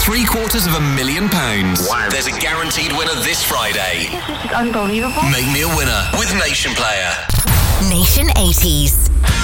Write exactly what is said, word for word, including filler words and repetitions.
three quarters of a million pounds. Wow. There's a guaranteed winner this Friday. This is unbelievable. Make me a winner with Nation Player. Nation eighties.